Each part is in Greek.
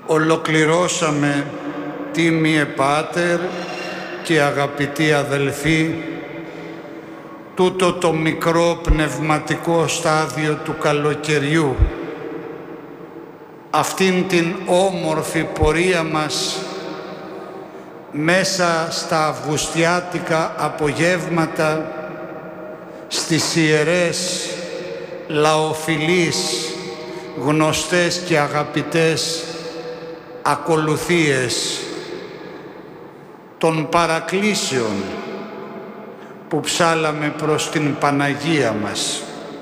Ολοκληρώσαμε, τίμιε Πάτερ και αγαπητοί αδελφοί, τούτο το μικρό πνευματικό στάδιο του καλοκαιριού, αυτήν την όμορφη πορεία μας μέσα στα αυγουστιάτικα απογεύματα, στις ιερές, λαοφιλείς, γνωστές και αγαπητές ακολουθίες των παρακλήσεων που ψάλαμε προς την Παναγία μας.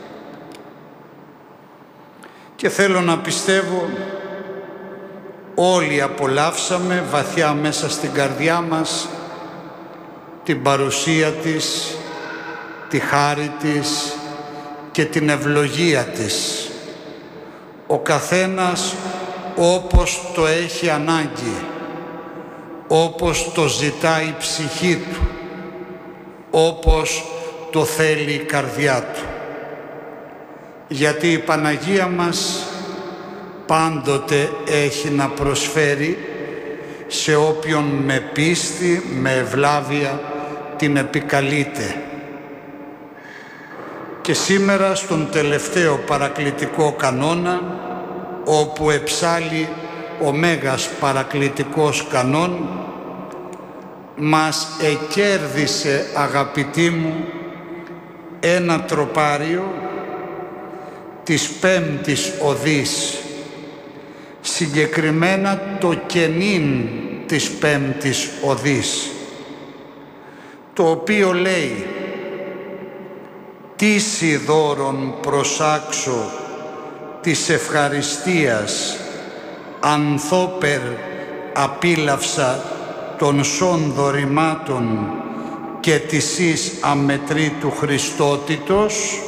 Και θέλω να πιστεύω όλοι απολαύσαμε βαθιά μέσα στην καρδιά μας την παρουσία της, τη χάρη της και την ευλογία της. Ο καθένας όπως το έχει ανάγκη, όπως το ζητάει η ψυχή του, όπως το θέλει η καρδιά του. Γιατί η Παναγία μας πάντοτε έχει να προσφέρει σε όποιον με πίστη, με ευλάβεια την επικαλείται. Και σήμερα στον τελευταίο παρακλητικό κανόνα, όπου εψάλλει ο Μέγας Παρακλητικός Κανόν, μας εκέρδισε, αγαπητοί μου, ένα τροπάριο της πέμπτης οδής, συγκεκριμένα το κενήν της πέμπτης οδής, το οποίο λέει «Τίσι δώρον προσάξω της ευχαριστίας, ανθόπερ απίλαυσα των σών δωρημάτων και της εις αμετρήτου Χριστότητος,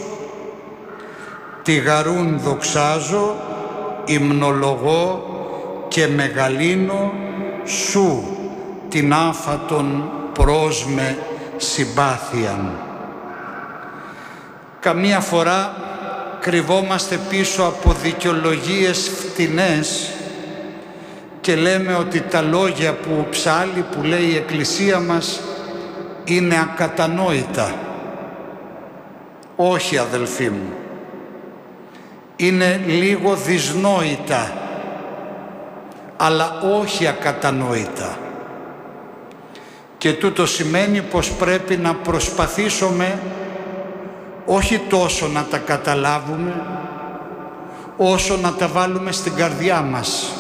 τιγαρούν δοξάζω, υμνολογώ και μεγαλύνω σου την άφατον πρόσμε συμπάθειαν». Καμία φορά κρυβόμαστε πίσω από δικαιολογίες φτηνές και λέμε ότι τα λόγια που ψάλλει, που λέει η Εκκλησία μας, είναι ακατανόητα. Όχι, αδελφοί μου. Είναι λίγο δυσνόητα, αλλά όχι ακατανόητα. Και τούτο σημαίνει πως πρέπει να προσπαθήσουμε όχι τόσο να τα καταλάβουμε, όσο να τα βάλουμε στην καρδιά μας.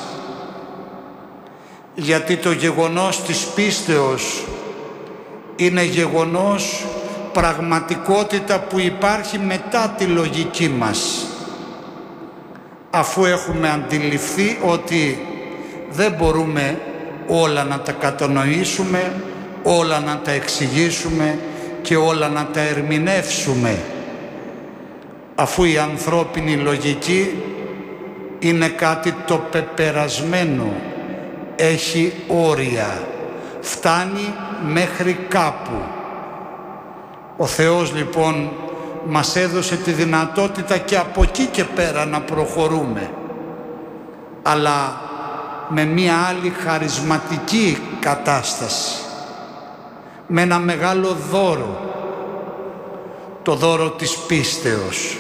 Γιατί το γεγονός της πίστεως είναι γεγονός, πραγματικότητα που υπάρχει μετά τη λογική μας. Αφού έχουμε αντιληφθεί ότι δεν μπορούμε όλα να τα κατανοήσουμε, όλα να τα εξηγήσουμε και όλα να τα ερμηνεύσουμε. Αφού η ανθρώπινη λογική είναι κάτι το πεπερασμένο, έχει όρια, φτάνει μέχρι κάπου. Ο Θεός λοιπόν μας έδωσε τη δυνατότητα και από εκεί και πέρα να προχωρούμε, αλλά με μία άλλη χαρισματική κατάσταση, με ένα μεγάλο δώρο, το δώρο της πίστεως.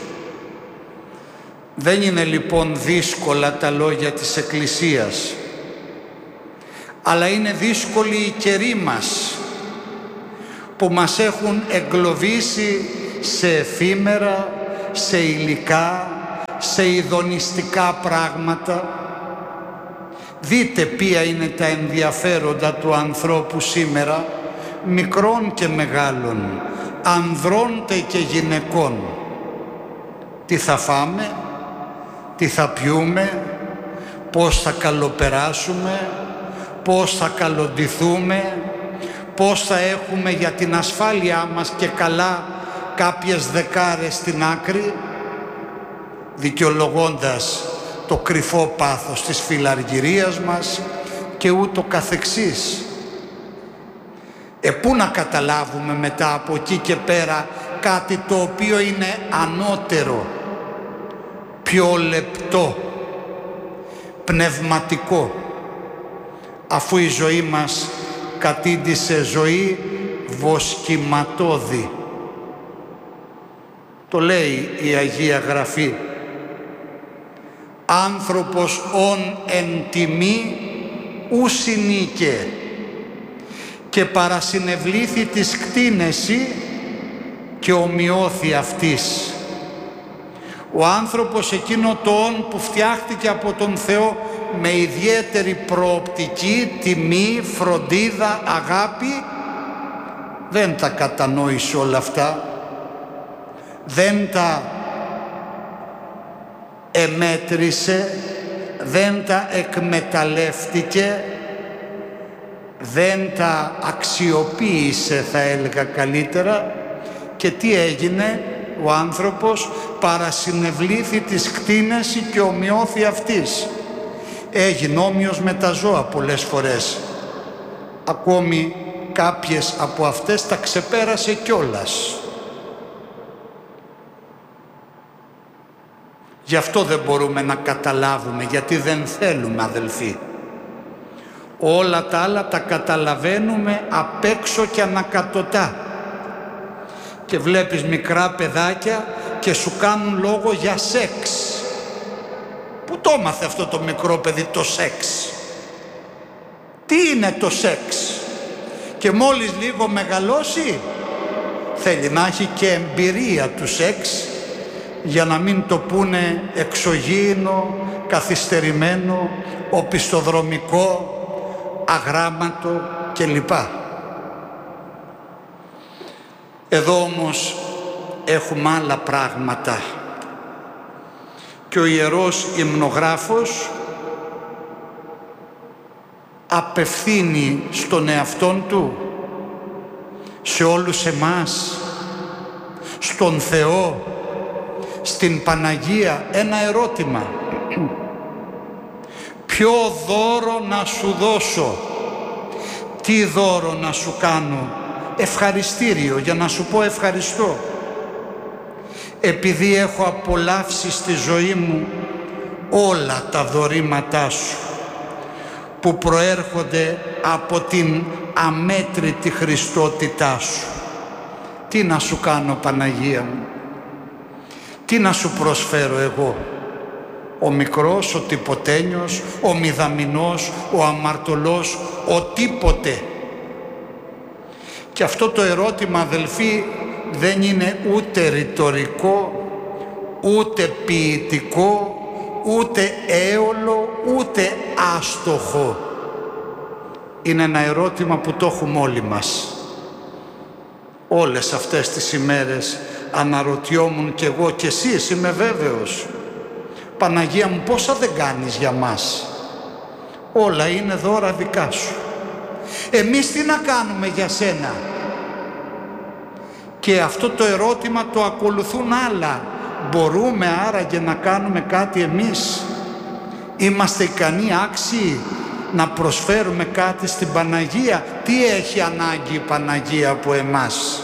Δεν είναι λοιπόν δύσκολα τα λόγια της Εκκλησίας, αλλά είναι δύσκολη η καιρή μας, που μας έχουν εγκλωβίσει σε εφήμερα, σε υλικά, σε ειδονιστικά πράγματα. Δείτε ποια είναι τα ενδιαφέροντα του ανθρώπου σήμερα, μικρών και μεγάλων, ανδρών και γυναικών. Τι θα φάμε, τι θα πιούμε, πώς θα καλοπεράσουμε, πώς θα καλοντηθούμε, πώς θα έχουμε για την ασφάλειά μας και καλά κάποιες δεκάρες στην άκρη, δικαιολογώντας το κρυφό πάθος της φιλαργυρίας μας και ούτω καθεξής. Πού να καταλάβουμε μετά από εκεί και πέρα κάτι το οποίο είναι ανώτερο, πιο λεπτό, πνευματικό. αφού η ζωή μας κατήντησε ζωή βοσκηματώδη. Το λέει η Αγία Γραφή. Άνθρωπος ον εν τιμή ου συνήκε και παρασυνευλήθη της κτήνεση και ομοιώθη αυτής. Ο άνθρωπος εκείνο το όν που φτιάχτηκε από τον Θεό με ιδιαίτερη προοπτική, τιμή, φροντίδα, αγάπη, δεν τα κατανόησε όλα αυτά, δεν τα εμέτρησε, δεν τα εκμεταλλεύτηκε, δεν τα αξιοποίησε, θα έλεγα καλύτερα, και τι έγινε? Ο άνθρωπος παρασυνευλήθη της κτήνεση και ομοιώθη αυτής. Έγινε όμοιος με τα ζώα πολλές φορές. Ακόμη κάποιες από αυτές τα ξεπέρασε κιόλας. Γι' αυτό δεν μπορούμε να καταλάβουμε, γιατί δεν θέλουμε, αδελφοί. Όλα τα άλλα τα καταλαβαίνουμε απ' έξω και ανακατοτά. Και βλέπεις μικρά παιδάκια και σου κάνουν λόγο για σεξ. Πού το έμαθε αυτό το μικρό παιδί το σεξ? Τι είναι το σεξ? Και μόλις λίγο μεγαλώσει θέλει να έχει και εμπειρία του σεξ, για να μην το πούνε εξωγήινο, καθυστερημένο, οπισθοδρομικό, αγράμματο κλπ. Εδώ όμως έχουμε άλλα πράγματα και ο Ιερός Υμνογράφος απευθύνει στον εαυτόν του, σε όλους εμάς, στον Θεό, στην Παναγία, ένα ερώτημα. Ποιο δώρο να σου δώσω? Τι δώρο να σου κάνω? Ευχαριστήριο, για να σου πω ευχαριστώ. Επειδή έχω απολαύσει στη ζωή μου όλα τα δωρήματά σου που προέρχονται από την αμέτρητη Χριστότητά σου. Τι να σου κάνω, Παναγία μου? Τι να σου προσφέρω εγώ? Ο μικρός, ο τυποτένιος, ο μηδαμινός, ο αμαρτωλός, ο τίποτε. Και αυτό το ερώτημα, αδελφοί, δεν είναι ούτε ρητορικό, ούτε ποιητικό, ούτε έολο, ούτε άστοχο. Είναι ένα ερώτημα που το έχουμε όλοι μας. Όλες αυτές τις ημέρες αναρωτιόμουν κι εγώ κι εσείς, είμαι βέβαιος. Παναγία μου, πόσα δεν κάνεις για μας? Όλα είναι δώρα δικά σου. Εμείς τι να κάνουμε για σένα? Και αυτό το ερώτημα το ακολουθούν άλλα. Μπορούμε άραγε να κάνουμε κάτι εμείς? Είμαστε ικανοί, άξιοι να προσφέρουμε κάτι στην Παναγία? Τι έχει ανάγκη η Παναγία από εμάς?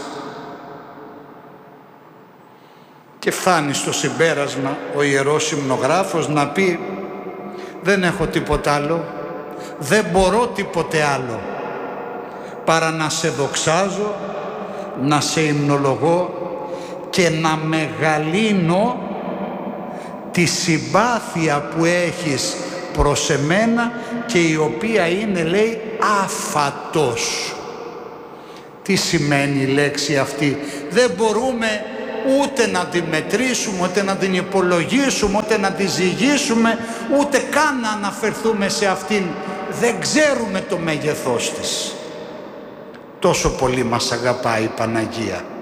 Και φτάνει στο συμπέρασμα ο Ιερός Υμνογράφος να πει: δεν έχω τίποτα άλλο, δεν μπορώ τίποτε άλλο παρά να σε δοξάζω, να σε υμνολογώ και να μεγαλύνω τη συμπάθεια που έχεις προς εμένα και η οποία είναι, λέει, άφατος. Τι σημαίνει η λέξη αυτή? Δεν μπορούμε ούτε να την μετρήσουμε, ούτε να την υπολογίσουμε, ούτε να τη ζυγίσουμε, ούτε καν να αναφερθούμε σε αυτήν. Δεν ξέρουμε το μέγεθός της. Τόσο πολύ μας αγαπάει η Παναγία.